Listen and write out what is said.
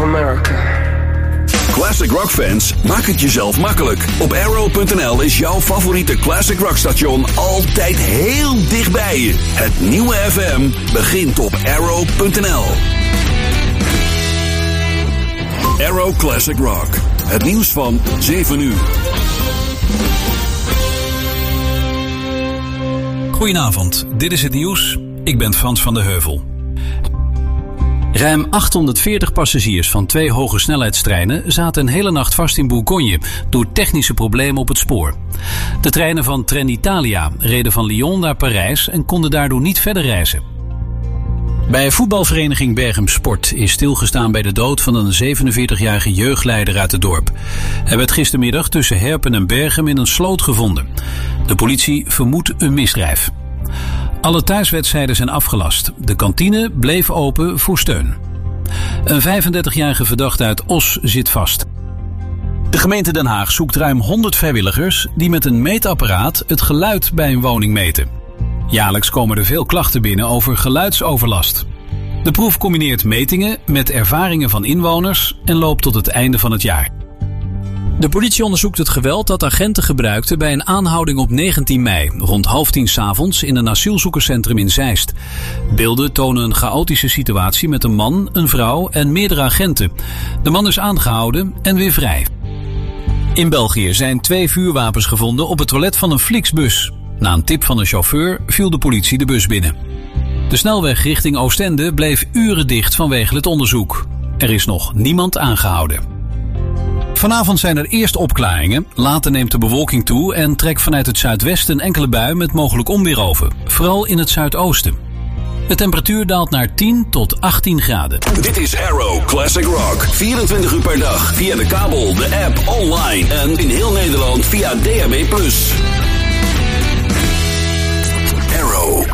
America. Classic Rock fans, maak het jezelf makkelijk. Op Arrow.nl is jouw favoriete Classic Rock station altijd heel dichtbij je. Het nieuwe FM begint op Arrow.nl. Arrow Classic Rock. Het nieuws van 7 uur. Goedenavond, dit is het nieuws. Ik ben Frans van der Heuvel. Ruim 840 passagiers van 2 hogesnelheidstreinen zaten een hele nacht vast in Bourgogne door technische problemen op het spoor. De treinen van Trenitalia reden van Lyon naar Parijs en konden daardoor niet verder reizen. Bij voetbalvereniging Berchem Sport is stilgestaan bij de dood van een 47-jarige jeugdleider uit het dorp. Hij werd gistermiddag tussen Herpen en Berchem in een sloot gevonden. De politie vermoedt een misdrijf. Alle thuiswedstrijden zijn afgelast. De kantine bleef open voor steun. Een 35-jarige verdachte uit Os zit vast. De gemeente Den Haag zoekt ruim 100 vrijwilligers die met een meetapparaat het geluid bij een woning meten. Jaarlijks komen er veel klachten binnen over geluidsoverlast. De proef combineert metingen met ervaringen van inwoners en loopt tot het einde van het jaar. De politie onderzoekt het geweld dat agenten gebruikten bij een aanhouding op 19 mei, rond 9:30 s'avonds in een asielzoekerscentrum in Zeist. Beelden tonen een chaotische situatie met een man, een vrouw en meerdere agenten. De man is aangehouden en weer vrij. In België zijn 2 vuurwapens gevonden op het toilet van een Flixbus. Na een tip van een chauffeur viel de politie de bus binnen. De snelweg richting Oostende bleef uren dicht vanwege het onderzoek. Er is nog niemand aangehouden. Vanavond zijn er eerst opklaringen, later neemt de bewolking toe en trekt vanuit het zuidwesten een enkele bui met mogelijk onweer over, vooral in het zuidoosten. De temperatuur daalt naar 10 tot 18 graden. Dit is Arrow Classic Rock. 24 uur per dag via de kabel, de app, online en in heel Nederland via DAB+. Arrow.